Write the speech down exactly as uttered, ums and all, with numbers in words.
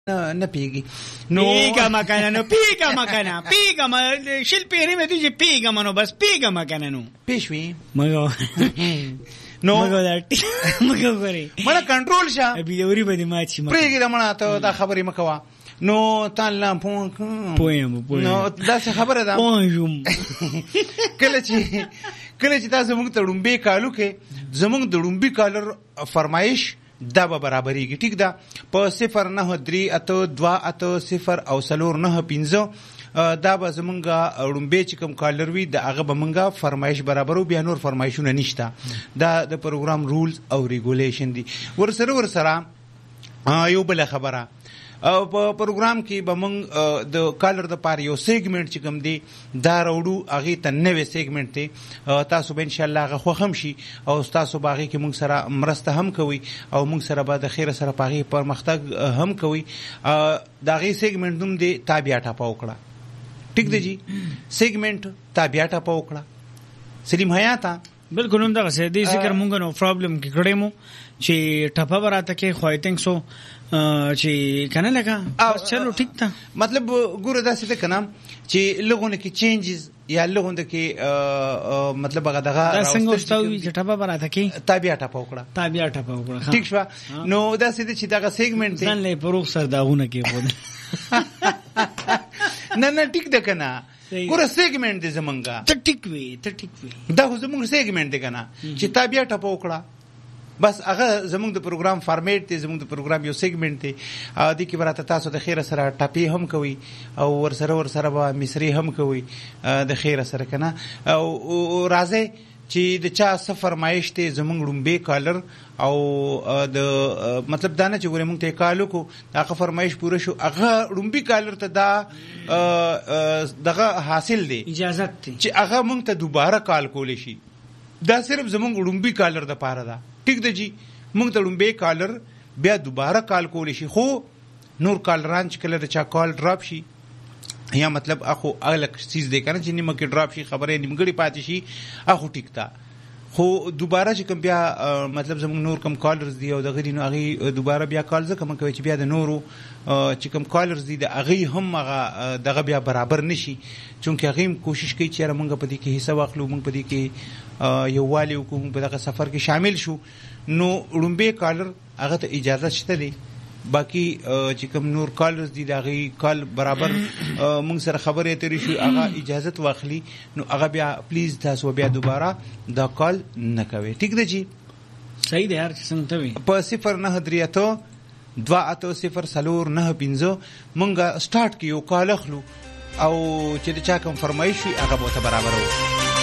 نه پیږي نو پیګه مکنه نو پیګه مکنه پیګه ما شل پیری مې دي پیګه منو بس پیګه مکنه نو پېښوي مګو نو مګو دټ مګو غري مړه کنټرول شه ابي اوري به ما چی ما پریګه مړه ته دا خبرې مکوا نو تان لا پون پویم پویم نو دا څه خبره ده پونجوم کله چې کله چې تاسو موږ ته ډومبي کالو کې زموږ د ډومبي کالر فرمایش دا به برابرېږي ټیک ده په صفر نه درې اته دوه اته صفر او څلور نه پنځه دا به زمونږ ړومبی چې کوم کالر وي د هغه به مونږ فرمایش برابرو بیا نور فرمایشونه نشته دا د پروګرام رولز او ریګولیشن دي ورسره ورسره یو بله خبره په پروګرام کې به مونږ د کالر د پاره یو سیګمنټ چې کوم دی دا راوړو هغې ته نوی سیګمنټ دی تاسو به انشاءالله هغه خوښ هم شي او تاسو به هغې کې مونږ سره مرسته هم کوئ او مونږ سره به د خیره سره په هغې پرمختګ هم کوئ د هغې سیګمنټ نوم دی تا بیا ټاپه وکړه ټیک دی جی سیګمنټ تا بیا ټاپه وکړه سلیم حیاته بالکل هم دغه څه دی ذکر مونږ نو پرابلم کې کړی مو چې ټپه به راته کې خو آی تھنک سو چې کنه لګه چلو ټیک ده مطلب ګوره داسې ده کنه چې لغونه کې چینجز یا لغونه کې مطلب هغه دغه څنګه واستوي چې ټپه به راته کې تا بیا ټپه وکړه تا بیا ټپه وکړه ټیک شو نو داسې ده چې دغه سیګمنټ دی ځان له پروغ سر داغونه کې خو نه نه ټیک ده کنه ګوره سیګمنټ دی زمونږه ته ټیک وي ته ټیک وي دا خو زمونږ سیګمنټ دی کنه چې تا بیا ټپه وکړه بس هغه زمونږ د پروګرام فارمیټ دی زمونږ د پروګرام یو سیګمنټ دی دې کې به راته تاسو د خیره سره ټاپې هم کوئ او ورسره ورسره به مصري هم کوئ د خیره سره که نه او راځئ چې د چا څه فرمایش دی زمونږ ړومبی کالر او د مطلب دا نه چې ګورې مونږ ته یې کال وکړو د هغه فرمایش پوره شو هغه ړومبي کالر ته دا دغه حاصل دی اجازت دی چې هغه مونږ ته دوباره کال کولی شي دا صرف زمونږ ړومبي کالر دپاره ده ټیک ده جی مونږ ته ړومبی کالر بیا دوباره کال کولی شي خو نور کالران چې کله د چا کال ډراپ شي یا مطلب اخو الګ چیز دی کنه چې نیمه کې ډراپ شي خبره نیمګړی پاتې شي اخو ټیک ده خو دوباره چې کوم بیا مطلب زموږ نور کوم کالرز دی او دغه دي نو هغې دوباره بیا کال ځکه مه کوئ چې بیا د نورو چې کوم کالرز دي د هغې هم هغه دغه بیا برابر نشي چونکې هغې هم کوشش کوي چې یاره مونږ په دې کې حصه واخلو مونږ په دې کې یووالی وکړو مونږ په دغه سفر کې شامل شو نو ړومبی کالر هغه ته اجازه شته دی باقي چې کوم نور کالرز دي د هغې کال برابر مونږ سره خبرې اترې شو هغه اجازت واخلي نو هغه بیا پلیز تاسو بیا دوباره دا کال نه کوئ ټیک ده جی صحیح دی هر څنګه ته وي په صفر نه درې اته دوه اته صفر څلور نه پنځه مونږ سټارټ کې یو کال اخلو او چې د چا کوم فرمایش وي هغه به ورته برابروو